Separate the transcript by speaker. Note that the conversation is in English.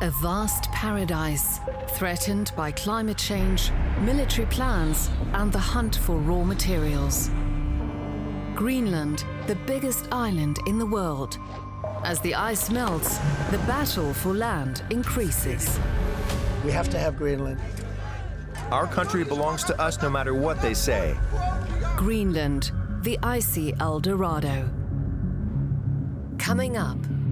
Speaker 1: A vast paradise, threatened by climate change, military plans, and the hunt for raw materials. Greenland, the biggest island in the world. As the ice melts, the battle for land increases.
Speaker 2: We have to have Greenland.
Speaker 3: Our country belongs to us no matter what they say.
Speaker 1: Greenland, the icy El Dorado. Coming up